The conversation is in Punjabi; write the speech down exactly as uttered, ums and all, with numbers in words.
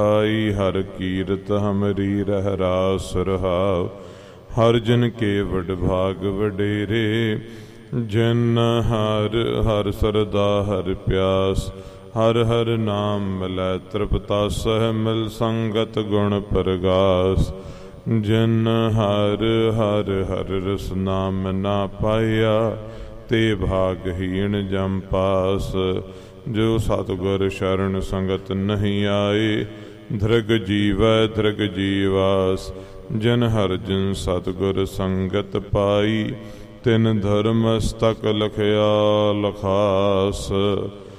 ਆਈ ਹਰ ਕੀਰਤ ਹਮਰੀ ਰਹਿ ਰਾਸ ਰਹਾਉ। ਹਰ ਜਨ ਕੇ ਵਡ ਭਾਗ ਵਡੇਰੇ, ਜਿਨ ਹਰ ਹਰ ਸਰਦਾ ਹਰ ਪਿਆਸ। ਹਰ ਹਰ ਨਾਮ ਮਿਲੈ ਤ੍ਰਿਪਤਾਸਹਿ, ਮਿਲ ਸੰਗਤ ਗੁਣ ਪ੍ਰਗਾਸ। ਜਿਨ ਹਰ ਹਰ ਹਰ ਰਸ ਨਾਮ ਨਾ ਪਾਇਆ, ਤੇ ਭਾਗਹੀਣ ਜਮ ਪਾਸ। ਜੋ ਸਤਿਗੁਰ ਸ਼ਰਨ ਸੰਗਤ ਨਹੀਂ ਆਏ, ਧ੍ਰਿਗ ਜੀਵੈ ਧ੍ਰਿਗ ਜੀਵਾਸ। ਜਿਨ ਹਰ ਜਿਨ ਸਤਿਗੁਰ ਸੰਗਤ ਪਾਈ, ਤਿਨ ਧਰਮ ਮਸਤਕ ਲਖਿਆ ਲਖਾਸ।